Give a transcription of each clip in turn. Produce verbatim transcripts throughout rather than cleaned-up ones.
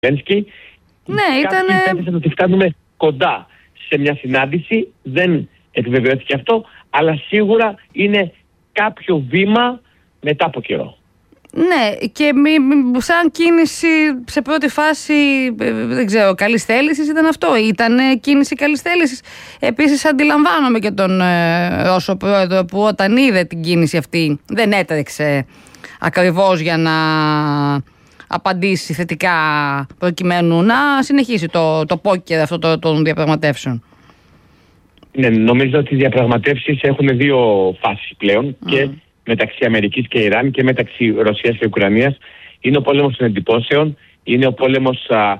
Ζελένσκι. Ναι, ήταν. Κάποιοι πέτυχαν ότι φτάνουμε κοντά σε μια συνάντηση. Δεν επιβεβαιώθηκε αυτό, αλλά σίγουρα είναι κάποιο βήμα μετά από καιρό. Ναι, και μη, μη, σαν κίνηση σε πρώτη φάση, δεν ξέρω, καλής θέλησης ήταν αυτό. Ήταν κίνηση καλής θέλησης. Επίσης αντιλαμβάνομαι και τον ε, Ρώσο πρόεδρο που όταν είδε την κίνηση αυτή δεν έτρεξε ακριβώς για να απαντήσει θετικά προκειμένου να συνεχίσει το, το πόκερ αυτό το, των διαπραγματεύσεων. Ναι, νομίζω ότι οι διαπραγματεύσεις έχουν δύο φάσεις πλέον mm. και μεταξύ Αμερικής και Ιράν και μεταξύ Ρωσίας και Ουκρανίας. Είναι ο πόλεμος των εντυπώσεων, είναι ο πόλεμος, α,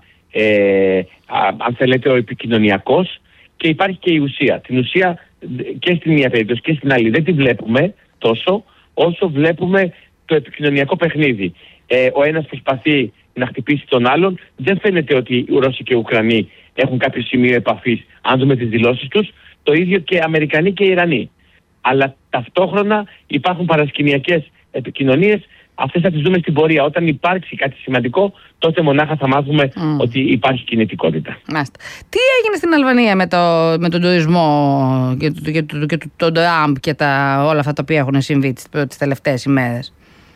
ε, α, αν θέλετε, ο επικοινωνιακός, και υπάρχει και η ουσία. Την ουσία και στην μία περίπτωση και στην άλλη δεν τη βλέπουμε τόσο όσο βλέπουμε το επικοινωνιακό παιχνίδι. Ε, ο ένας προσπαθεί να χτυπήσει τον άλλον. Δεν φαίνεται ότι οι Ρώσοι και οι Ουκρανοί έχουν κάποιο σημείο επαφής, αν δούμε τις δηλώσεις τους. Το ίδιο και οι Αμερικανοί και οι Ιρανοί. Αλλά ταυτόχρονα υπάρχουν παρασκηνιακές επικοινωνίες. Αυτές θα τις δούμε στην πορεία. Όταν υπάρξει κάτι σημαντικό, τότε μονάχα θα μάθουμε mm. ότι υπάρχει κινητικότητα. Μάλιστα. Τι έγινε στην Αλβανία με, το, με τον τουρισμό και, το, και, το, και το, τον Τραμπ και τα, όλα αυτά τα οποία έχουν συμβεί τις, τις τελευταίες ημέρες?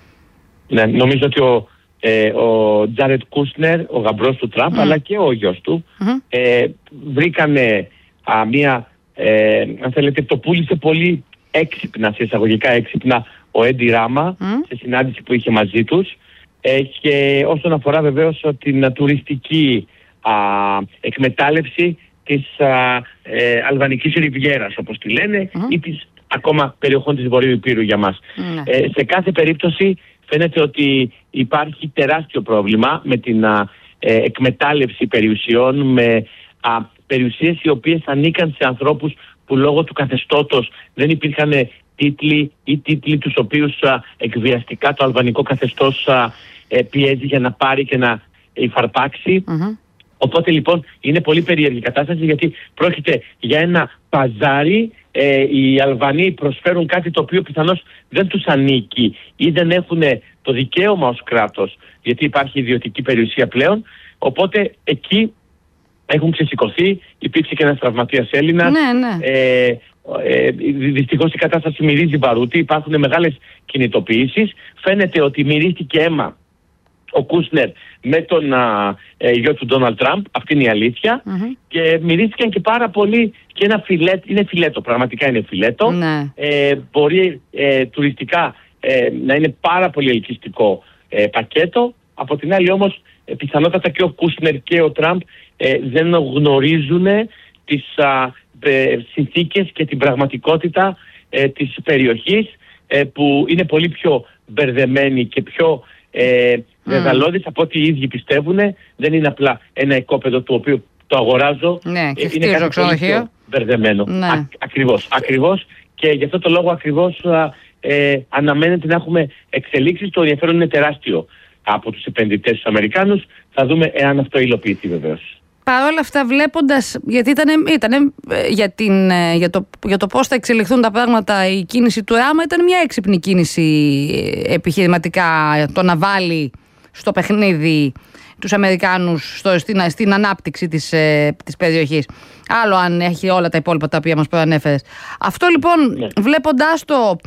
Ναι, νομίζω ότι ο, ε, ο Τζάρετ Κούσνερ, ο γαμπρός του Τραμπ, mm. αλλά και ο γιος του, mm-hmm. ε, βρήκανε α, μία, ε, αν θέλετε, το πούλησε πολύ έξυπνα, σε εισαγωγικά έξυπνα, ο Έντι Ράμα, mm. σε συνάντηση που είχε μαζί τους, ε, και όσον αφορά βεβαίως την τουριστική α, εκμετάλλευση της α, ε, Αλβανικής Ριβιέρας, όπως τη λένε, mm. ή της ακόμα περιοχών της Βορείου Ηπείρου για μας. Mm. Ε, σε κάθε περίπτωση φαίνεται ότι υπάρχει τεράστιο πρόβλημα με την α, ε, εκμετάλλευση περιουσιών, με α, περιουσίες οι οποίες ανήκαν σε ανθρώπους που λόγω του καθεστώτος δεν υπήρχαν τίτλοι ή τίτλοι τους οποίους α, εκβιαστικά το αλβανικό καθεστώς α, ε, πιέζει για να πάρει και να υφαρπάξει. Mm-hmm. Οπότε λοιπόν είναι πολύ περίεργη κατάσταση, γιατί πρόκειται για ένα παζάρι. Ε, οι Αλβανοί προσφέρουν κάτι το οποίο πιθανώς δεν τους ανήκει ή δεν έχουν το δικαίωμα ως κράτος, γιατί υπάρχει ιδιωτική περιουσία πλέον. Οπότε εκεί έχουν ξεσηκωθεί, υπήρξε και ένας τραυματίας Έλληνας. Ναι, ναι. Ε, ε, δυστυχώς η κατάσταση μυρίζει μπαρούτι, υπάρχουν μεγάλες κινητοποιήσεις. Φαίνεται ότι μυρίστηκε αίμα ο Κούσνερ με τον α, ε, γιο του Ντόναλντ Τραμπ, αυτή είναι η αλήθεια. Mm-hmm. Και μυρίστηκαν και πάρα πολύ και ένα φιλέτο, είναι φιλέτο, πραγματικά είναι φιλέτο. Mm-hmm. Ε, μπορεί ε, τουριστικά ε, να είναι πάρα πολύ ελκυστικό ε, πακέτο. Από την άλλη όμως, ε, πιθανότατα και ο Κούσνερ και ο Τραμπ ε, δεν γνωρίζουν τις α, ε, συνθήκες και την πραγματικότητα ε, της περιοχής, ε, που είναι πολύ πιο μπερδεμένη και πιο Ε, μεγαλώδης mm. από ό,τι οι ίδιοι πιστεύουν. Δεν είναι απλά ένα οικόπεδο το οποίο το αγοράζω. Ναι, και ε, είναι κάτι πολύ πιο μπερδεμένο. Ναι. Α, ακριβώς, ακριβώς. Και γι' αυτό το λόγο ακριβώς α, ε, αναμένεται να έχουμε εξελίξεις. Το ενδιαφέρον είναι τεράστιο από τους επενδυτές τους Αμερικάνους. Θα δούμε εάν αυτό υλοποιηθεί βεβαίως. Παρ' όλα αυτά, βλέποντας, γιατί ήταν, ήταν για, την, για, το, για το πώς θα εξελιχθούν τα πράγματα, η κίνηση του ΕΑΜΑ ήταν μια έξυπνη κίνηση επιχειρηματικά, το να βάλει στο παιχνίδι τους Αμερικάνους στο, στην, στην ανάπτυξη της, της περιοχής. Άλλο αν έχει όλα τα υπόλοιπα τα οποία μας προανέφερες. Αυτό λοιπόν, ναι. βλέποντας το,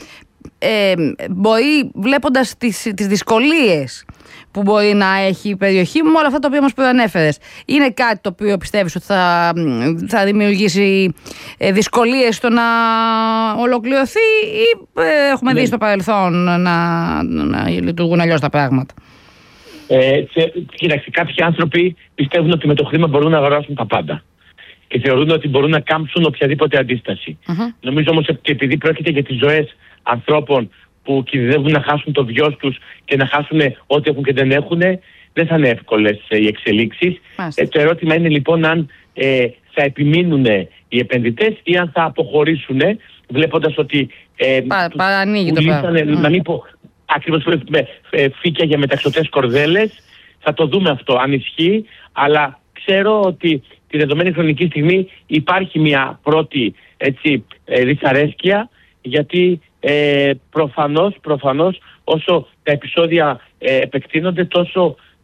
ε, μπορεί, βλέποντας τις, τις δυσκολίες που μπορεί να έχει η περιοχή με όλα αυτά τα οποία μας προανέφερες, είναι κάτι το οποίο πιστεύεις ότι θα, θα δημιουργήσει δυσκολίες στο να ολοκληρωθεί, ή ε, έχουμε ναι. δει στο παρελθόν να, να, να λειτουργούν αλλιώς τα πράγματα? Ε, Κοίταξε, κάποιοι άνθρωποι πιστεύουν ότι με το χρήμα μπορούν να αγοράσουν τα πάντα και θεωρούν ότι μπορούν να κάμψουν οποιαδήποτε αντίσταση. Uh-huh. Νομίζω όμως ότι επειδή πρόκειται για τις ζωές ανθρώπων που κινδυνεύουν να χάσουν το βιός τους και να χάσουν ό,τι έχουν και δεν έχουν, δεν θα είναι εύκολες οι εξελίξεις. Ε, το ερώτημα είναι λοιπόν αν ε, θα επιμείνουν οι επενδυτές ή αν θα αποχωρήσουν, βλέποντας ότι ε, Πα, παρανοίγει το πράγμα. Να μην πω ακριβώς με ε, φύκια για μεταξωτές κορδέλες. Θα το δούμε αυτό αν ισχύει, αλλά ξέρω ότι τη δεδομένη χρονική στιγμή υπάρχει μια πρώτη έτσι, ε, δυσαρέσκεια, γιατί Ε, προφανώς, προφανώς όσο τα επεισόδια ε, επεκτείνονται, τόσο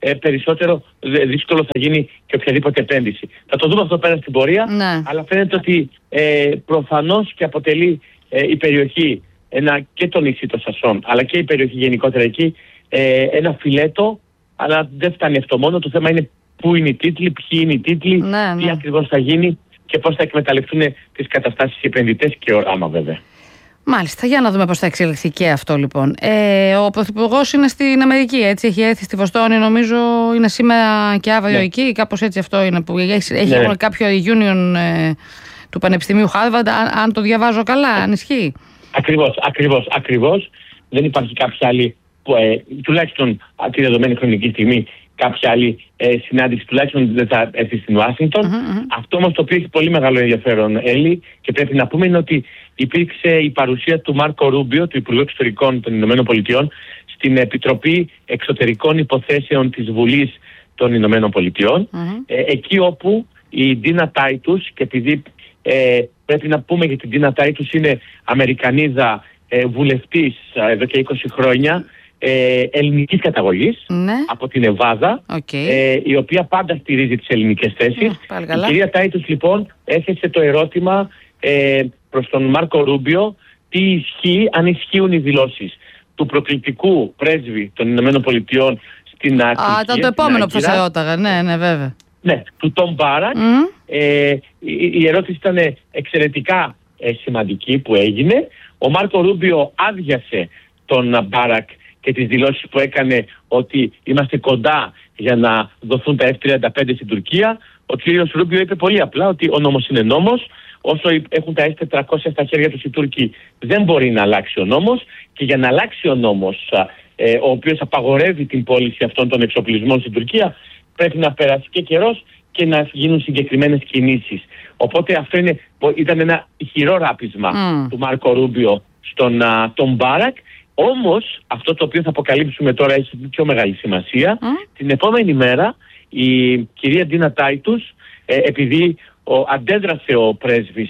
ε, περισσότερο δύσκολο θα γίνει και οποιαδήποτε επένδυση. Θα το δούμε αυτό πέρα στην πορεία, ναι. αλλά φαίνεται ότι ε, προφανώς και αποτελεί ε, η περιοχή, ένα, και το νησί των Σασών, αλλά και η περιοχή γενικότερα εκεί, ε, ένα φιλέτο, αλλά δεν φτάνει αυτό μόνο. Το θέμα είναι πού είναι οι τίτλοι, ποιοι είναι οι τίτλοι, ναι, ναι. τι ακριβώς θα γίνει και πώς θα εκμεταλλευτούν τις καταστάσεις οι επενδυτές και οράμα βέβαια. Μάλιστα, για να δούμε πώς θα εξελιχθεί και αυτό λοιπόν. Ε, ο Πρωθυπουργός είναι στην Αμερική, έτσι, έχει έρθει στη Βοστόνη, νομίζω είναι σήμερα και αύριο, ναι. εκεί, κάπως έτσι αυτό είναι, που έχει, έχει ναι. κάποιο union ε, του Πανεπιστημίου Χάρβαρντ, αν, αν το διαβάζω καλά, αν ισχύει. Ακριβώς, ακριβώς, ακριβώς. Δεν υπάρχει κάποια άλλη, που, ε, τουλάχιστον τη δεδομένη χρονική στιγμή, κάποια άλλη ε, συνάντηση, τουλάχιστον δεν θα έρθει στην Ουάσιγκτον. Mm-hmm. Αυτό όμως το οποίο έχει πολύ μεγάλο ενδιαφέρον, Έλλη, και πρέπει να πούμε, είναι ότι υπήρξε η παρουσία του Μάρκο Ρούμπιο, του Υπουργού Εξωτερικών των Ηνωμένων Πολιτειών, στην Επιτροπή Εξωτερικών Υποθέσεων της Βουλής των Ηνωμένων Πολιτειών, mm-hmm. ε, εκεί όπου η Ντίνα Τάιτους, και επειδή ε, πρέπει να πούμε για την Ντίνα Τάιτους, είναι Αμερικανίδα ε, βουλευτής ε, εδώ και είκοσι χρόνια, Ε, ελληνικής καταγωγής, ναι. από την Εβάδα, okay. ε, η οποία πάντα στηρίζει τις ελληνικές θέσεις. Mm, η κυρία Τάιτους λοιπόν έθεσε το ερώτημα ε, προς τον Μάρκο Ρούμπιο τι ισχύει, αν ισχύουν οι δηλώσεις του προκλητικού πρέσβη των Ηνωμένων Πολιτειών στην Τουρκία. Α, ήταν το επόμενο που σας ερώταγα, ναι, ναι, βέβαια. Ναι, του Τόμ Μπάρακ. Mm. Ε, η, η ερώτηση ήταν εξαιρετικά ε, σημαντική που έγινε. Ο Μάρκο Ρούμπιο άδειασε τον Μπάρακ και τις δηλώσεις που έκανε ότι είμαστε κοντά για να δοθούν τα εφ τριάντα πέντε στην Τουρκία. Ο κύριος Ρούμπιο είπε πολύ απλά ότι ο νόμος είναι νόμος. Όσο έχουν τα ες τετρακόσια στα χέρια τους οι Τούρκοι, δεν μπορεί να αλλάξει ο νόμος. Και για να αλλάξει ο νόμος, ε, ο οποίος απαγορεύει την πώληση αυτών των εξοπλισμών στην Τουρκία, πρέπει να περάσει και καιρός και να γίνουν συγκεκριμένες κινήσεις. Οπότε αυτό είναι, ήταν ένα ηχηρό ράπισμα mm. του Μάρκο Ρούμπιο στον uh, τον Μπάρακ. Όμως αυτό το οποίο θα αποκαλύψουμε τώρα έχει πιο μεγάλη σημασία. Mm. Την επόμενη μέρα η κυρία Ντίνα Τάιτους, ε, επειδή ο, αντέδρασε ο πρέσβης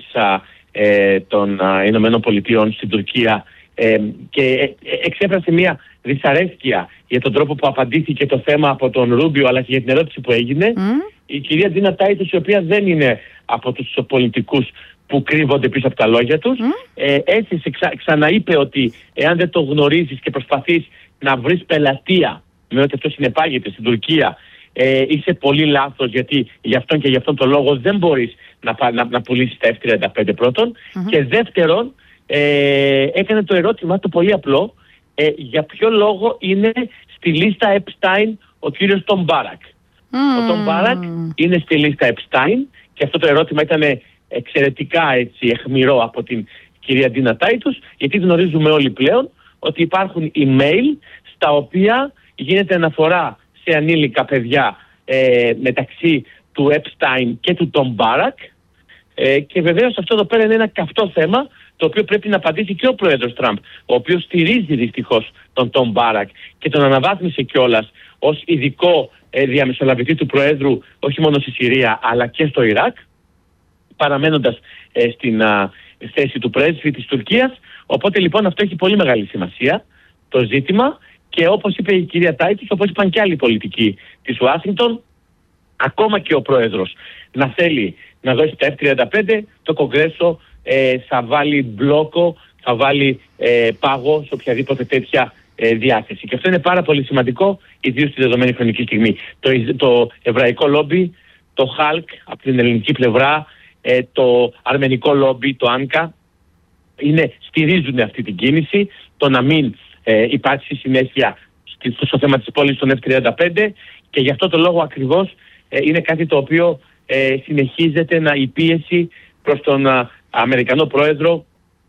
ε, των ε, Ηνωμένων Πολιτειών στην Τουρκία ε, και ε, εξέφρασε μια δυσαρέσκεια για τον τρόπο που απαντήθηκε το θέμα από τον Ρούμπιο, αλλά και για την ερώτηση που έγινε, mm. η κυρία Ντίνα Τάιτους, η οποία δεν είναι από τους πολιτικούς που κρύβονται πίσω από τα λόγια τους, mm. ε, έτσι ξα, ξαναείπε ότι εάν δεν το γνωρίζεις και προσπαθείς να βρεις πελατεία με ότι αυτό συνεπάγεται στην Τουρκία, ε, είσαι πολύ λάθος, γιατί γι' αυτόν και γι' αυτόν τον λόγο δεν μπορείς να, να, να πουλήσεις τα εφ τριάντα πέντε πρώτον. Mm-hmm. Και δεύτερον, ε, έκανε το ερώτημα το πολύ απλό, ε, για ποιο λόγο είναι στη λίστα Epstein ο κύριος Τόμ Μπάρακ. Mm. Ο Τόμ Μπάρακ είναι στη λίστα Epstein και αυτό το ερώτημα ήταν εξαιρετικά έτσι αιχμηρό από την κυρία Ντίνα Τάιτους, γιατί γνωρίζουμε όλοι πλέον ότι υπάρχουν email στα οποία γίνεται αναφορά σε ανήλικα παιδιά ε, μεταξύ του Epstein και του Τόμ Μπάρακ, ε, και βεβαίως αυτό εδώ πέρα είναι ένα καυτό θέμα το οποίο πρέπει να απαντήσει και ο πρόεδρος Τραμπ, ο οποίος στηρίζει δυστυχώς τον Τόμ Μπάρακ και τον αναβάθμισε κιόλας ως ειδικό ε, διαμεσολαβητή του Προέδρου όχι μόνο στη Συρία αλλά και στο Ιράκ, παραμένοντας ε, στην α, θέση του πρέσβη της Τουρκίας. Οπότε λοιπόν αυτό έχει πολύ μεγάλη σημασία το ζήτημα, και όπως είπε η κυρία Τάιτους, όπως είπαν και άλλοι πολιτικοί της Ουάσιγκτον, ακόμα και ο πρόεδρος να θέλει να δώσει τα εφ τριάντα πέντε, το Κογκρέσο ε, θα βάλει μπλόκο, θα βάλει ε, πάγο σε οποιαδήποτε τέτοια ε, διάθεση. Και αυτό είναι πάρα πολύ σημαντικό, ιδίως στη δεδομένη χρονική στιγμή. Το, το εβραϊκό λόμπι, το Χάλκ από την ελληνική πλευρά, ε, το αρμενικό λόμπι, το Άνκα, είναι, στηρίζουν αυτή την κίνηση, το να μην ε, υπάρξει συνέχεια στο θέμα της πώλησης των εφ τριάντα πέντε, και γι' αυτό το λόγο ακριβώς ε, είναι κάτι το οποίο ε, συνεχίζεται να η πίεση προς τον α, Αμερικανό πρόεδρο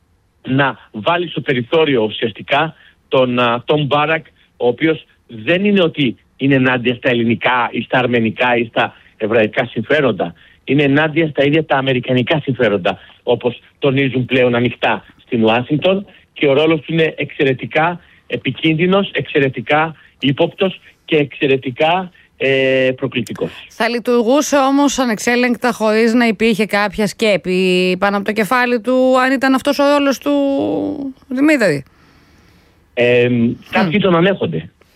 να βάλει στο περιθώριο ουσιαστικά τον Τόμ Μπάρακ, ο οποίος δεν είναι ότι είναι ενάντια στα ελληνικά ή στα αρμενικά ή στα εβραϊκά συμφέροντα. Είναι ενάντια στα ίδια τα αμερικανικά συμφέροντα, όπως τονίζουν πλέον ανοιχτά στην Ουάσιγκτον, και ο ρόλος του είναι εξαιρετικά επικίνδυνος, εξαιρετικά ύποπτος και εξαιρετικά ε, προκλητικός. Θα λειτουργούσε όμως ανεξέλεγκτα χωρίς να υπήρχε κάποια σκέπη πάνω από το κεφάλι του, αν ήταν αυτός ο ρόλος του Δημήτρη? Ε, κάποιοι mm. τον ανέχονται.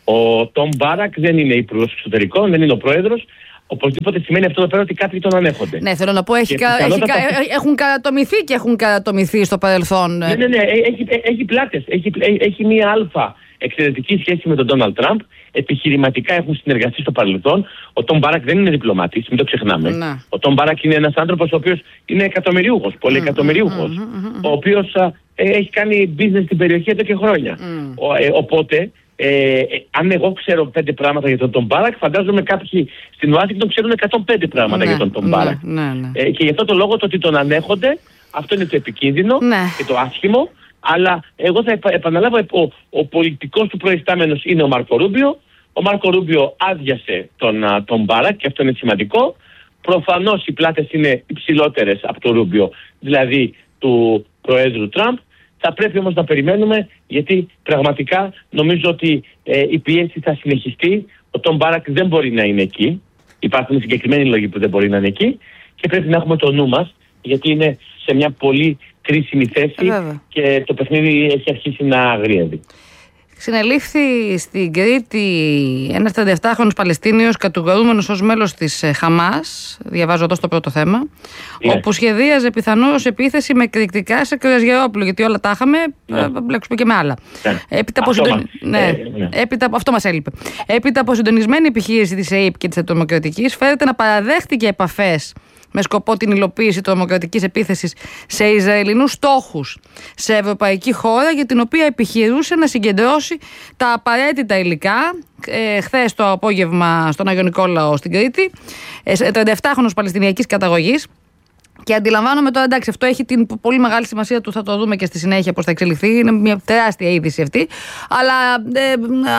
Ο Τόμ Μπάρακ δεν είναι υπουργός εξωτερικών, δεν είναι ο πρόεδρος. Οπωσδήποτε σημαίνει αυτό εδώ πέρα ότι κάποιοι τον ανέχονται. Ναι, θέλω να πω, έχει κα, έχει, κα, έχουν κατατομηθεί και έχουν κατατομηθεί στο παρελθόν. Ναι, ναι, ναι, έχει, έχει πλάτες. Έχει, έχει μία αλφα εξαιρετική σχέση με τον Ντόναλντ Τραμπ. Επιχειρηματικά έχουν συνεργαστεί στο παρελθόν. Ο Τόμ Μπάρακ δεν είναι διπλωμάτης, μην το ξεχνάμε. Ναι. Ο Τόμ Μπάρακ είναι ένας άνθρωπος ο οποίος είναι εκατομμυριούχος, πολυεκατομμυριούχος, mm, mm, mm, mm, mm. ο οποίος α, ε, έχει κάνει business στην περιοχή εδώ και χρόνια. Mm. Ο, ε, οπότε. Ε, αν εγώ ξέρω πέντε πράγματα για τον Τόμ Μπάρακ, φαντάζομαι κάποιοι στην Ουάσιγκτον ξέρουν εκατόν πέντε πράγματα ναι, για τον Τόμ ναι, Μπάρακ. Ναι, ναι. Ε, και γι' αυτό το λόγο το ότι τον ανέχονται, αυτό είναι το επικίνδυνο ναι. και το άσχημο. Αλλά εγώ θα επα, επαναλάβω, ο, ο πολιτικός του προϊστάμενος είναι ο Μάρκο Ρούμπιο. Ο Μάρκο Ρούμπιο άδειασε τον, τον Μπάρακ και αυτό είναι σημαντικό. Προφανώς οι πλάτες είναι υψηλότερες από τον Ρούμπιο, δηλαδή του Προέδρου Τραμπ. Θα πρέπει όμως να περιμένουμε, γιατί πραγματικά νομίζω ότι ε, η πίεση θα συνεχιστεί. Ο Τόμ Μπάρακ δεν μπορεί να είναι εκεί. Υπάρχουν συγκεκριμένοι λόγοι που δεν μπορεί να είναι εκεί. Και πρέπει να έχουμε το νου μας, γιατί είναι σε μια πολύ κρίσιμη θέση Βέβαια. και το παιχνίδι έχει αρχίσει να αγριεύει. Συνελήφθη στην Κρήτη ένας τριάντα επτάχρονος Παλαιστίνιος κατηγορούμενος ως μέλος της Χαμάς, διαβάζω εδώ στο πρώτο θέμα, yeah. όπου σχεδίαζε πιθανώς επίθεση με εκρηκτικά σε κρουαζιερόπλοιο, γιατί όλα τα είχαμε, yeah. μπλέξουμε και με άλλα. Yeah. Έπειτα από συντον... ναι. yeah. Έπειτα... Αυτό μας έλειπε. Έπειτα από συντονισμένη επιχείρηση της ΕΕΠ και της Τρομοκρατικής, φέρεται να παραδέχτηκε επαφές με σκοπό την υλοποίηση τρομοκρατικής επίθεσης σε Ισραηλινούς στόχους σε ευρωπαϊκή χώρα, για την οποία επιχειρούσε να συγκεντρώσει τα απαραίτητα υλικά. Ε, χθες το απόγευμα στον Άγιο Νικόλαο στην Κρήτη, ε, τριάντα επτάχρονος Παλαιστινιακής καταγωγής. Και αντιλαμβάνομαι τώρα, εντάξει, αυτό έχει την πολύ μεγάλη σημασία του, θα το δούμε και στη συνέχεια πώς θα εξελιχθεί. Είναι μια τεράστια είδηση αυτή. Αλλά ε,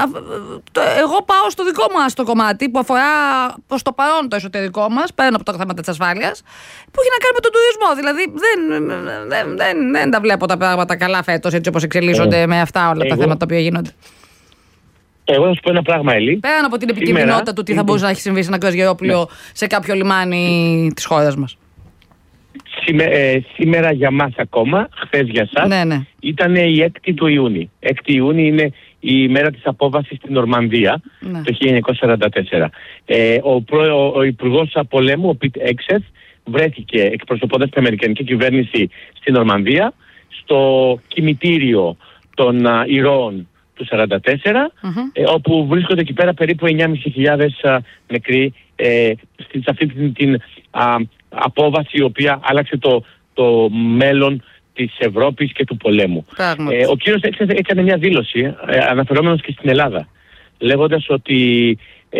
το, εγώ πάω στο δικό μας το κομμάτι που αφορά προς το παρόν το εσωτερικό μας, πέραν από τα θέματα της ασφάλειας, που έχει να κάνει με τον τουρισμό. Δηλαδή δεν, δεν, δεν, δεν τα βλέπω τα πράγματα καλά φέτος, έτσι όπως εξελίσσονται ε, με αυτά όλα εγώ, τα θέματα που γίνονται. Εγώ θα σου πω ένα πράγμα, Έλλη. Πέραν από την επικίνδυνοτητα του τι θα μπορούσε να έχει συμβεί σε ένα κρουαζιερόπλοιο ναι. σε κάποιο λιμάνι της χώρας μας. Σήμε, ε, σήμερα για μας ακόμα, χθες για σας, ναι, ναι. ήταν η έκτη του Ιούνιου. έκτη Ιούνιου είναι η ημέρα της απόβασης στην Νορμανδία, ναι. το χίλια εννιακόσια σαράντα τέσσερα. Ε, ο, προ, ο, ο Υπουργός Πολέμου, ο Πιτ Έξεφ, βρέθηκε εκπροσωπώντας την Αμερικανική κυβέρνηση στην Νορμανδία, στο κημητήριο των uh, ηρώων του σαράντα τέσσερα, mm-hmm. ε, όπου βρίσκονται εκεί πέρα περίπου εννιά χιλιάδες πεντακόσιοι uh, νεκροί ε, σε αυτή την... την uh, απόβαση η οποία άλλαξε το, το μέλλον της Ευρώπης και του πολέμου. Ε, ο κύριος έκανε μια δήλωση ε, αναφερόμενος και στην Ελλάδα, λέγοντας ότι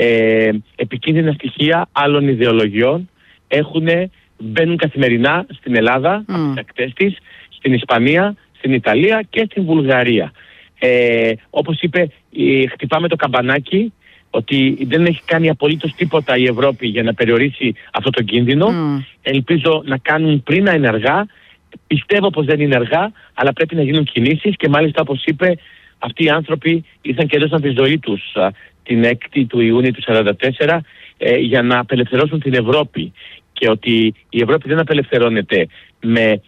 ε, επικίνδυνα στοιχεία άλλων ιδεολογιών έχουν, μπαίνουν καθημερινά στην Ελλάδα, mm. από τις ακτές της, στην Ισπανία, στην Ιταλία και στην Βουλγαρία. Ε, όπως είπε, χτυπάμε το καμπανάκι ότι δεν έχει κάνει απολύτως τίποτα η Ευρώπη για να περιορίσει αυτό το κίνδυνο. Mm. Ελπίζω να κάνουν πριν να είναι αργά. Πιστεύω πως δεν είναι αργά, αλλά πρέπει να γίνουν κινήσεις και μάλιστα, όπως είπε, αυτοί οι άνθρωποι ήρθαν και έδωσαν τη ζωή τους α, την έκτη του Ιούνιου του σαράντα τέσσερα ε, για να απελευθερώσουν την Ευρώπη. Και ότι η Ευρώπη δεν απελευθερώνεται με,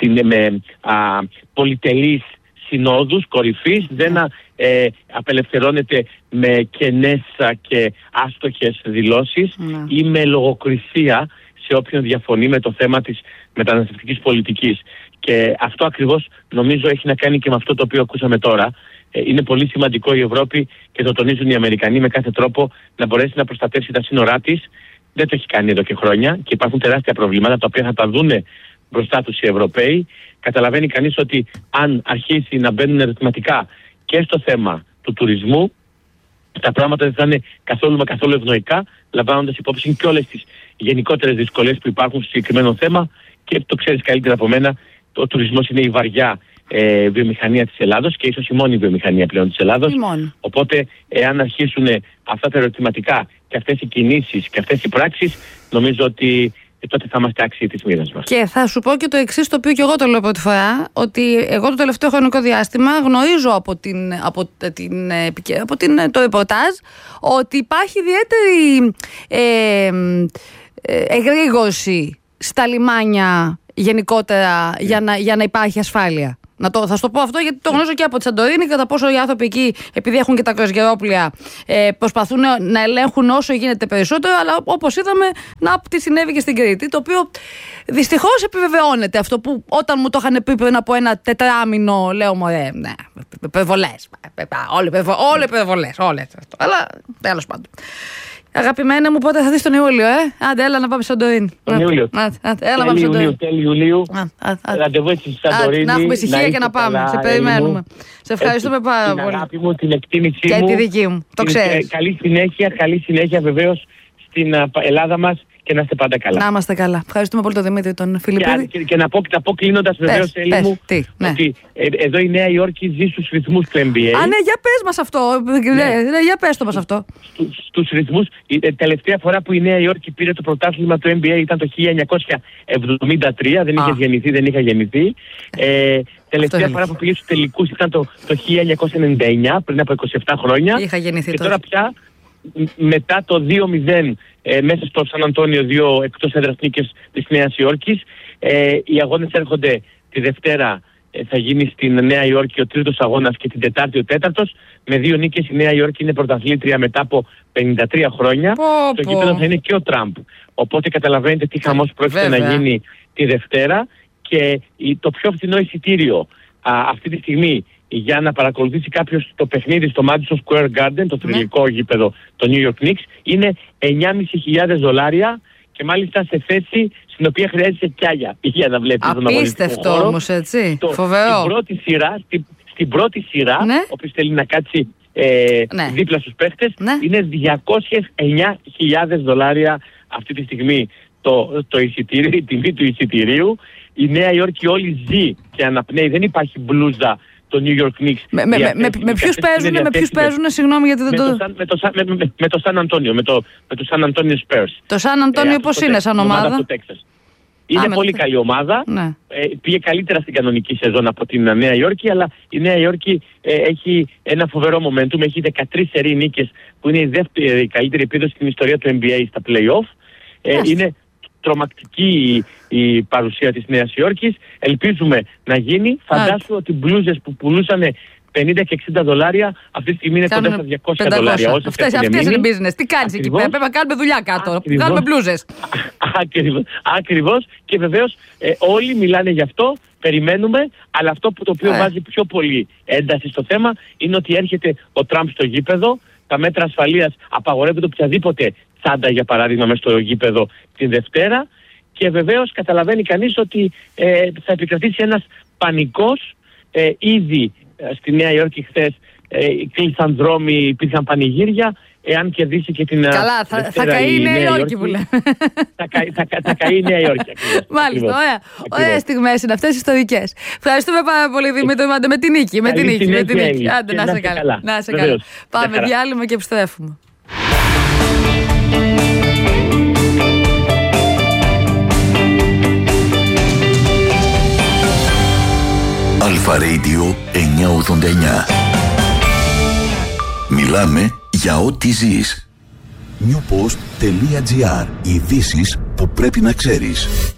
με α, πολυτελείς συνόδους κορυφής, δεν ε, απελευθερώνεται με κενές και άστοχες δηλώσεις mm. ή με λογοκρισία σε όποιον διαφωνεί με το θέμα της μεταναστευτικής πολιτικής. Και αυτό ακριβώς νομίζω έχει να κάνει και με αυτό το οποίο ακούσαμε τώρα. Ε, είναι πολύ σημαντικό η Ευρώπη, και το τονίζουν οι Αμερικανοί με κάθε τρόπο, να μπορέσει να προστατεύσει τα σύνορά της. Δεν το έχει κάνει εδώ και χρόνια και υπάρχουν τεράστια προβλήματα τα οποία θα τα δούνε μπροστά τους οι Ευρωπαίοι. Καταλαβαίνει κανείς ότι αν αρχίσει να μπαίνουν ερωτηματικά και στο θέμα του τουρισμού, τα πράγματα δεν θα είναι καθόλου με καθόλου ευνοϊκά, λαμβάνοντας υπόψη και όλες τις γενικότερες δυσκολίες που υπάρχουν στο συγκεκριμένο θέμα. Και το ξέρεις καλύτερα από μένα, ο τουρισμός είναι η βαριά ε, βιομηχανία της Ελλάδος και ίσως η μόνη βιομηχανία πλέον της Ελλάδος. Οπότε, εάν αρχίσουν αυτά τα ερωτηματικά και αυτές οι κινήσεις και αυτές οι πράξεις, νομίζω ότι και τότε θα είμαστε άξιοι της μοίρας μας. Και θα σου πω και το εξής, το οποίο και εγώ το λέω πρώτη φορά, ότι εγώ το τελευταίο χρονικό διάστημα γνωρίζω από, την, από, την, από την, το ρεπορτάζ ότι υπάρχει ιδιαίτερη ε, ε, εγρήγορση στα λιμάνια γενικότερα για να, για να υπάρχει ασφάλεια. Να το, θα σου το πω αυτό γιατί το γνωρίζω και από τη Σαντορίνη, κατά πόσο οι άνθρωποι εκεί, επειδή έχουν και τα κρουαζιερόπλοια, ε, προσπαθούν να ελέγχουν όσο γίνεται περισσότερο, αλλά όπως είδαμε, να τι συνέβη και στην Κρήτη. Το οποίο δυστυχώς επιβεβαιώνεται αυτό που όταν μου το είχαν πει πριν από ένα τετράμινο, λέω μωρέ, ναι, υπερβολές. Όλοι υπερβολές, όλες. Αλλά τέλος πάντων. Αγαπημένα μου, πότε θα δεις τον Ιούλιο, ε? Άντε, έλα να πάμε στη Σαντορίνη. Τον Ιούλιο. Έλα να πάμε στη Σαντορίνη. Τέλη Ιουλίου. Ραντεβού έτσι στη Σαντορίνη. Να έχουμε ησυχία και να πάμε. Σε περιμένουμε. Σε ευχαριστούμε πάρα πολύ. Την αγάπη μου, την εκτίμησή μου. Και τη δική μου. Το ξέρεις. Καλή συνέχεια, καλή συνέχεια βεβαίως στην Ελλάδα μας. Και να είστε πάντα καλά. Να είμαστε καλά. Ευχαριστούμε πολύ τον Δημήτρη, τον Φιλιππίδη. Και, και να πω, πω κλείνοντας βεβαίως, Έλλη μου, τι, ναι. ότι ε, εδώ η Νέα Υόρκη ζει στους ρυθμούς του N B A. Α, ναι, για πες μας αυτό. Ναι. Ναι, για πες το μας αυτό. Στου, στους ρυθμούς, η ε, τελευταία φορά που η Νέα Υόρκη πήρε το πρωτάθλημα του N B A ήταν το χίλια εννιακόσια εβδομήντα τρία. Δεν είχε γεννηθεί, δεν είχα γεννηθεί. Ε, τελευταία φορά που πήγε στους τελικούς ήταν το, το χίλια εννιακόσια ενενήντα εννιά, πριν από είκοσι επτά χρόνια. Είχα γεννηθεί και τώρα. τώρα πια, μετά το δύο μηδέν ε, μέσα στο Σαν Αντώνιο, δύο εκτός έδρας νίκες της Νέας Υόρκης, ε, οι αγώνες έρχονται τη Δευτέρα, ε, θα γίνει στην Νέα Υόρκη ο τρίτος αγώνας και την Τετάρτη ο τέταρτος. Με δύο νίκες η Νέα Υόρκη είναι πρωταθλήτρια μετά από πενήντα τρία χρόνια. Πω, στο πω. γήπεδο θα είναι και ο Τραμπ. Οπότε καταλαβαίνετε τι χαμός πρόκειται να γίνει τη Δευτέρα. Και το πιο φθηνό εισιτήριο α, αυτή τη στιγμή για να παρακολουθήσει κάποιος το παιχνίδι στο Madison Square Garden, το θρυλικό ναι. γήπεδο, το New York Knicks, είναι εννιά χιλιάδες πεντακόσια δολάρια και μάλιστα σε θέση στην οποία χρειάζεται κιάλια για να βλέπεις τον αγωνιστικό χώρο. Απίστευτο όμως, έτσι. Το, Φοβερό. Στην πρώτη σειρά, στην, στην πρώτη σειρά, ναι. όποιος θέλει να κάτσει ε, ναι. δίπλα στους παίχτες, ναι. είναι διακόσιες εννιά χιλιάδες δολάρια αυτή τη στιγμή το, το εισιτήριο, η τιμή του εισιτηρίου. Η Νέα Υόρκη όλη ζει και αναπνέει, δεν υπάρχει μπλούζα το New York Knicks. Με, με, με, με ποιους παίζουνε, με ποιους παίζουνε, συγγνώμη γιατί δεν με το... το... Με το, με, με, με το San Antonio, με το, με το San Antonio Spurs. Το San Antonio ε, πώς είναι σαν ομάδα? ομάδα είναι Α, πολύ το... καλή ομάδα. Ναι. Ε, πήγε καλύτερα στην κανονική σεζόν από την Νέα Υόρκη, αλλά η Νέα Υόρκη ε, έχει ένα φοβερό momentum. Έχει δεκατρείς σερί νίκες που είναι η δεύτερη η καλύτερη επίδοση στην ιστορία του N B A στα play-off. Ε, είναι τρομακτική η, η παρουσία της Νέας Υόρκης. Ελπίζουμε να γίνει. Φαντάσου ότι μπλούζες που πουλούσαν πενήντα και εξήντα δολάρια αυτή τη στιγμή είναι κοντά στα διακόσια δολάρια. Αυτές, αυτές είναι business. Τι κάνεις εκεί πέρα? Πρέπει να κάνουμε δουλειά κάτω. Ακριβώς, κάνουμε μπλούζες. Ακριβώς. Ακριβώς. Και βεβαίως ε, όλοι μιλάνε γι' αυτό. Περιμένουμε. Αλλά αυτό που το οποίο ε. βάζει πιο πολύ ένταση στο θέμα είναι ότι έρχεται ο Τραμπ στο γήπεδο. Τα μέτρα ασφαλείας απαγορεύονται οποιαδήποτε τσάντα, για παράδειγμα, μέσα στο γήπεδο τη Δευτέρα. Και βεβαίως καταλαβαίνει κανείς ότι ε, θα επικρατήσει ένας πανικός. Ε, ήδη ε, στη Νέα Υόρκη χθες ε, κλείσαν δρόμοι, υπήρχαν πανηγύρια. Εάν κερδίσει και την. Καλά, θα, θα καεί η Νέα Υόρκη που λέμε. Θα, θα, θα, θα καεί η Νέα Υόρκη. Μάλιστα, ωραία. Ωραίες στιγμές είναι αυτές ιστορικές. Ευχαριστούμε πάρα πολύ, Δημήτρη. Με την νίκη. Με την νίκη. Με την νίκη. Άντε, να είσαι καλά. Να είσαι καλά. Πάμε διάλειμμα και επιστρέφουμε. Αλφα Radio εννιακόσια ογδόντα εννιά. Μιλάμε για ό,τι ζεις. newpost.gr. Ειδήσεις που πρέπει να ξέρεις.